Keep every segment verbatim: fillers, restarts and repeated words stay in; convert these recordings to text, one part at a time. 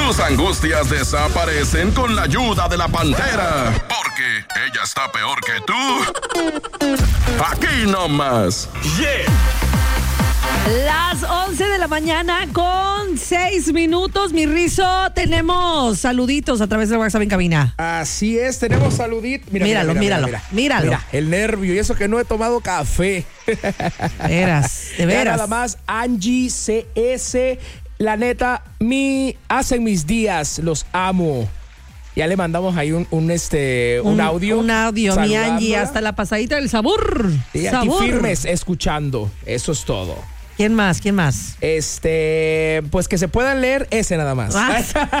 Tus angustias desaparecen con la ayuda de la Pantera. Porque ella está peor que tú. Aquí nomás. Yeah. Las once de la mañana con seis minutos, mi Rizo. Tenemos saluditos a través del WhatsApp en cabina. Así es, tenemos saluditos. Mira, míralo, mira, mira, míralo, mira, míralo. Mira, el nervio y eso que no he tomado café. De veras, de veras. Ya nada más, Angie C S, la neta, mi, hacen mis días, los amo. Ya le mandamos ahí un, un este un, un audio. Un audio, mi Angie, hasta la pasadita del sabor. Y aquí sabor. firmes, escuchando. Eso es todo. ¿Quién más? ¿Quién más? Este, pues que se puedan leer ese nada más. Ah.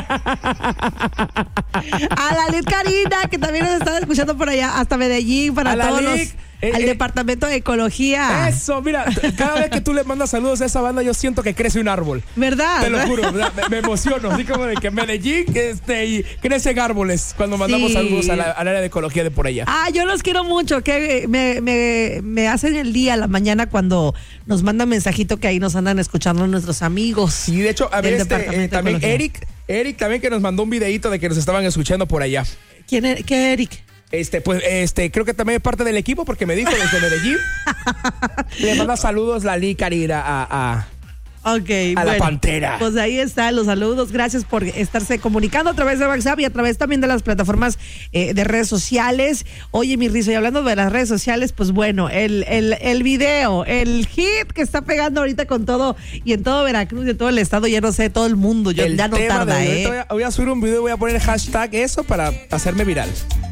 A la Lid Karina, que también nos estaba escuchando por allá, hasta Medellín, para a todos los, eh, al eh, departamento de ecología. Eso, mira, cada vez que tú le mandas saludos a esa banda, yo siento que crece un árbol. ¿Verdad? Te lo juro, me, me emociono. Así como de que Medellín este, y crecen árboles cuando mandamos Sí. saludos a la, al área de ecología de por allá. Ah, yo los quiero mucho, que me, me, me hacen el día, la mañana, cuando nos mandan mensajito que ahí nos andan escuchando nuestros amigos. Y de hecho, a ver, del este, Departamento eh, también de Ecología. Eric, Eric también que nos mandó un videito de que nos estaban escuchando por allá. ¿Quién es? ¿Qué Eric? Este, pues, este, creo que también es parte del equipo porque me dijo desde Medellín. Le manda saludos la Lid Karina a, a, Ok, a bueno, la Pantera. Pues ahí están los saludos. Gracias por estarse comunicando a través de WhatsApp y a través también de las plataformas eh, de redes sociales. Oye, mi Rizo, y hablando de las redes sociales, pues bueno, el, el, el video, el hit que está pegando ahorita con todo y en todo Veracruz y en todo el estado, ya no sé, todo el mundo, yo, El ya no tema tarda, de- ¿eh? Voy a, voy a subir un video y voy a poner hashtag eso para hacerme viral.